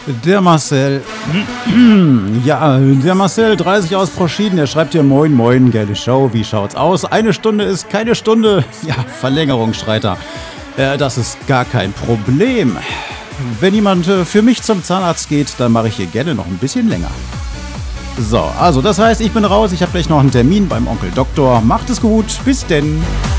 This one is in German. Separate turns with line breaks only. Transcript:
Der Marcel, ja, der Marcel, 30 aus Proschiden, der schreibt hier: Moin, moin, geile Show, wie schaut's aus? Eine Stunde ist keine Stunde. Ja, Verlängerung, schreit er. Das ist gar kein Problem. Wenn jemand für mich zum Zahnarzt geht, dann mache ich hier gerne noch ein bisschen länger. So, also das heißt, ich bin raus, ich habe gleich noch einen Termin beim Onkel Doktor. Macht es gut, bis denn.